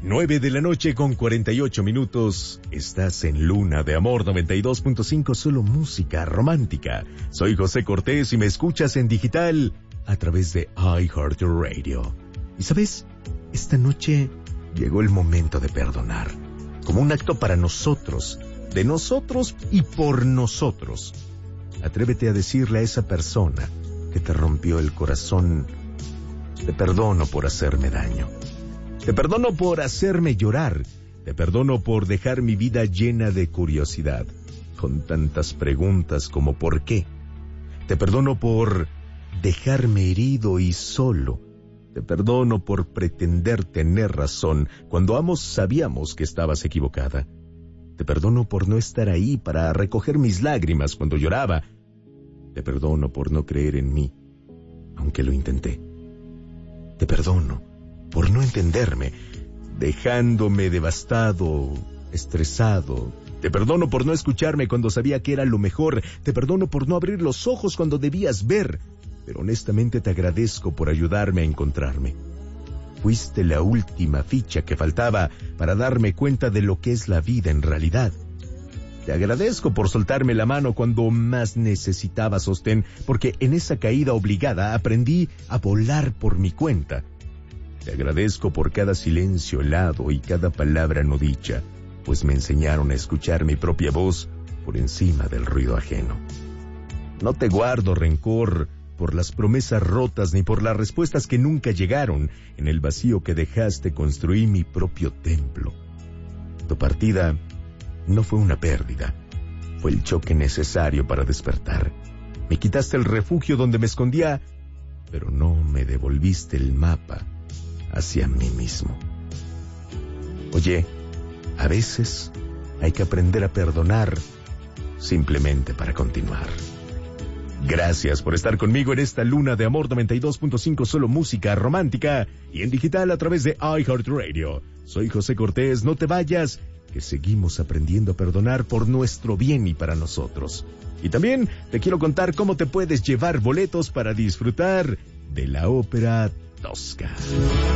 9:48 p.m. Estás en Luna de Amor 92.5, solo música romántica. Soy José Cortés y me escuchas en digital a través de iHeartRadio. Y sabes, esta noche llegó el momento de perdonar, como un acto para nosotros, de nosotros y por nosotros. Atrévete a decirle a esa persona que te rompió el corazón: te perdono por hacerme daño. Te perdono por hacerme llorar. Te perdono por dejar mi vida llena de curiosidad, con tantas preguntas como ¿por qué? Te perdono por dejarme herido y solo. Te perdono por pretender tener razón cuando ambos sabíamos que estabas equivocada. Te perdono por no estar ahí para recoger mis lágrimas cuando lloraba. Te perdono por no creer en mí, aunque lo intenté. Te perdono por no entenderme, dejándome devastado, estresado. Te perdono por no escucharme cuando sabía que era lo mejor. Te perdono por no abrir los ojos cuando debías ver. Pero honestamente te agradezco por ayudarme a encontrarme. Fuiste la última ficha que faltaba para darme cuenta de lo que es la vida en realidad. Te agradezco por soltarme la mano cuando más necesitaba sostén, porque en esa caída obligada aprendí a volar por mi cuenta. Te agradezco por cada silencio helado y cada palabra no dicha, pues me enseñaron a escuchar mi propia voz por encima del ruido ajeno. No te guardo rencor por las promesas rotas ni por las respuestas que nunca llegaron. En el vacío que dejaste construí mi propio templo. Tu partida no fue una pérdida, fue el choque necesario para despertar. Me quitaste el refugio donde me escondía, pero no me devolviste el mapa hacia mí mismo. Oye, a veces hay que aprender a perdonar simplemente para continuar. Gracias por estar conmigo en esta Luna de Amor 92.5, solo música romántica y en digital a través de iHeartRadio. Soy José Cortés, no te vayas, que seguimos aprendiendo a perdonar por nuestro bien y para nosotros. Y también te quiero contar cómo te puedes llevar boletos para disfrutar de la ópera Tosca.